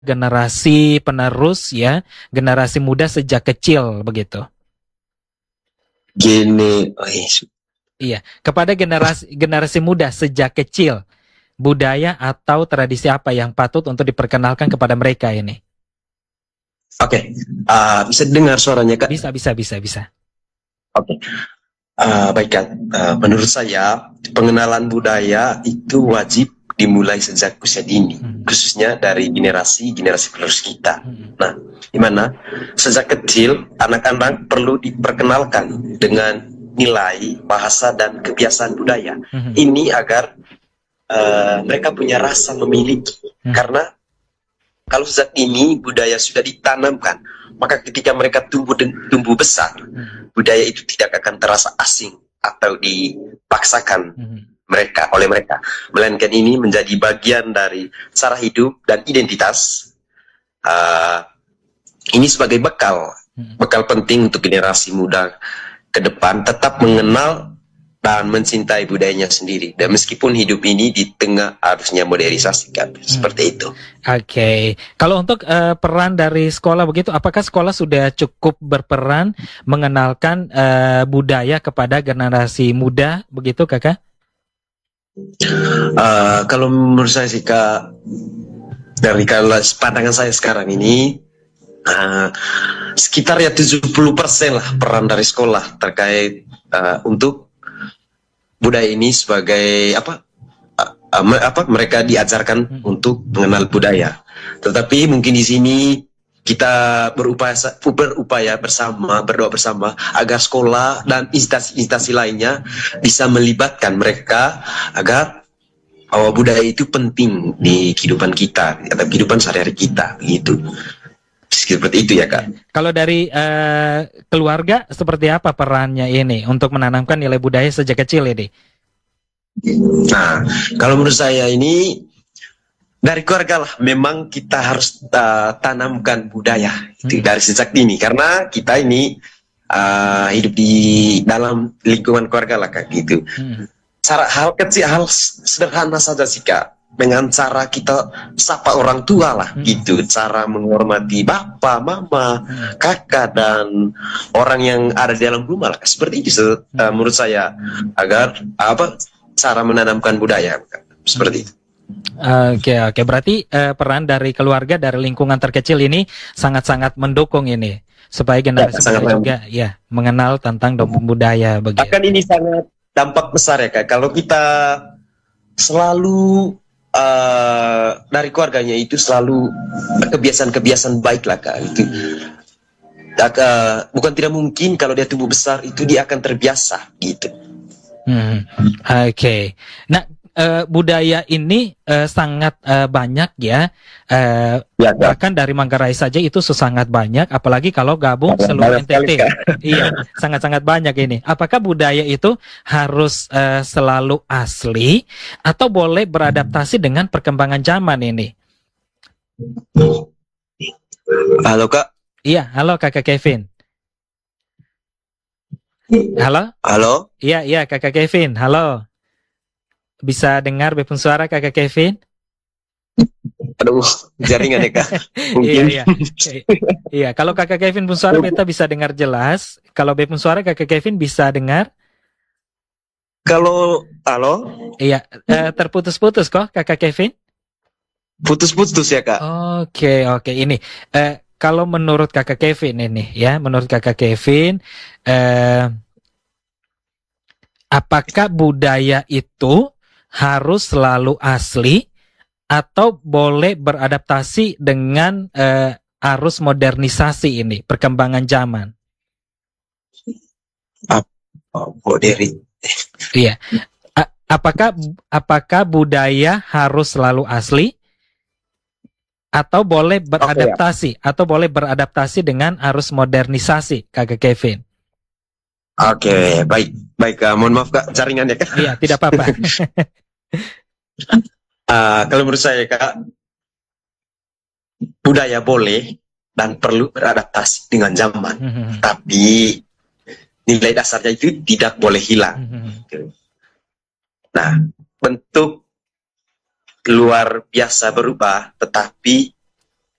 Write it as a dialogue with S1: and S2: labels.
S1: generasi penerus ya, generasi muda sejak kecil begitu. Iya, kepada generasi muda sejak kecil, budaya atau tradisi apa yang patut untuk diperkenalkan kepada mereka ini?
S2: Oke, bisa dengar suaranya Kak?
S1: Bisa.
S2: Oke. Baik Kak, menurut saya pengenalan budaya itu wajib dimulai sejak usia dini, khususnya dari generasi penerus kita. Nah, di mana sejak kecil anak-anak perlu diperkenalkan dengan nilai, bahasa dan kebiasaan budaya. Ini agar mereka punya rasa memiliki. Karena kalau sejak ini budaya sudah ditanamkan, maka ketika mereka tumbuh besar, budaya itu tidak akan terasa asing atau dipaksakan oleh mereka, melainkan ini menjadi bagian dari cara hidup dan identitas. Ini sebagai bekal penting untuk generasi muda ke depan tetap mengenal dan mencintai budayanya sendiri. Dan meskipun hidup ini di tengah arusnya modernisasi kan, seperti itu.
S1: Oke. Kalau untuk peran dari sekolah begitu, apakah sekolah sudah cukup berperan mengenalkan budaya kepada generasi muda begitu, Kakak?
S2: Kalau menurut saya sih Kak, dari kalau pandangan saya sekarang ini, sekitar ya 70% lah peran dari sekolah terkait untuk budaya ini sebagai mereka diajarkan untuk mengenal budaya. Tetapi mungkin di sini kita berupaya bersama, berdoa bersama agar sekolah dan instansi lainnya bisa melibatkan mereka agar bahwa budaya itu penting di kehidupan kita atau kehidupan sehari-hari kita, begitu. Seperti itu ya Kak.
S1: Kalau dari keluarga seperti apa perannya ini untuk menanamkan nilai budaya sejak kecil ini?
S2: Nah, kalau menurut saya ini dari keluarga lah, memang kita harus tanamkan budaya itu dari sejak dini, karena kita ini hidup di dalam lingkungan keluarga lah Kak, gitu. Hal kecil, hal sederhana saja sih Kak, dengan cara kita sapa orang tua lah, gitu, cara menghormati bapak, mama, kakak dan orang yang ada di dalam rumah lah, seperti itu. Menurut saya agar cara menanamkan budaya seperti itu.
S1: Oke. Berarti peran dari keluarga, dari lingkungan terkecil ini sangat-sangat mendukung ini supaya generasi muda juga ya mengenal tentang budaya begitu.
S2: Akan ini sangat dampak besar ya Kak, kalau kita selalu dari keluarganya itu selalu kebiasaan-kebiasan baik lah Kak, itu bukan tidak mungkin kalau dia tumbuh besar itu dia akan terbiasa gitu.
S1: Oke. Nah, budaya ini sangat banyak ya. Bahkan dari Manggarai saja itu sangat banyak, apalagi kalau gabung seluruh NTT. Iya, sangat-sangat banyak ini. Apakah budaya itu harus selalu asli atau boleh beradaptasi dengan perkembangan zaman ini?
S2: Halo Kak.
S1: Iya, halo Kakak Kevin. Halo? Iya, Kakak Kevin. Halo. Bisa dengar bepun suara Kakak Kevin?
S2: Aduh, jaringan ya Kak. Mungkin.
S1: Iya, kalau Kakak Kevin pun suara beta bisa dengar jelas. Kalau bepun suara Kakak Kevin bisa dengar?
S2: Kalau halo?
S1: Iya, terputus-putus kok Kakak Kevin?
S2: Putus-putus ya Kak.
S1: Oke. Ini kalau menurut Kakak Kevin ini ya, menurut Kakak Kevin, apakah budaya itu harus selalu asli atau boleh beradaptasi dengan arus modernisasi ini, perkembangan zaman? Iya. Apakah budaya harus selalu asli atau boleh beradaptasi atau boleh beradaptasi dengan arus modernisasi, Kakak Kevin?
S2: Oke, baik. Mohon maaf Kak, jaringannya Kak.
S1: Iya, tidak apa-apa.
S2: Kalau menurut saya Kak, budaya boleh dan perlu beradaptasi dengan zaman, tapi nilai dasarnya itu tidak boleh hilang. Nah, bentuk luar biasa berubah, tetapi